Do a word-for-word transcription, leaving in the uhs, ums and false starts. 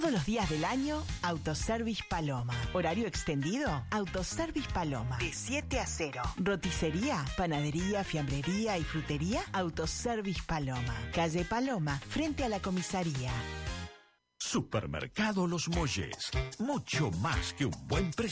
Todos los días del año, Autoservice Paloma. Horario extendido, Autoservice Paloma. De siete a cero. Roticería, panadería, fiambrería y frutería, Autoservice Paloma. Calle Paloma, frente a la comisaría. Supermercado Los Molles. Mucho más que un buen precio.